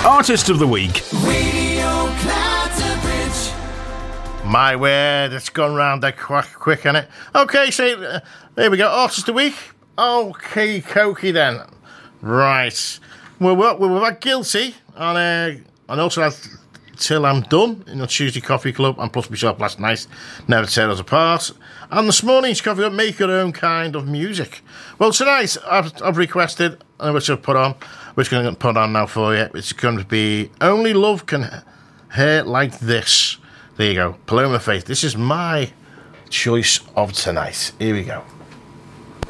Artist of the Week. Radio Clatterbridge. My word, it's gone round that quick, hasn't it? Okay, so there we go. Artist of the Week. Okay, Cokey then. Right. We're back guilty and also had Till I'm Done in the Tuesday Coffee Club, and plus myself last night, Never Tear Us Apart. And this morning's Coffee Club, Make Your Own Kind of Music. Well, tonight I've requested, which I'm going to put on now for you, it's going to be Only Love Can Hurt Like This. There you go, Paloma Faith. This is my choice of tonight. Here we go.